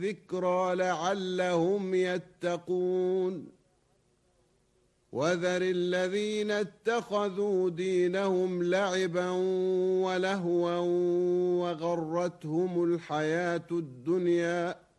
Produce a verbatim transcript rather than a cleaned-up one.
ذكرى لعلهم يتقون وذر الذين اتخذوا دينهم لعبا ولهوا وغرتهم الحياة الدنيا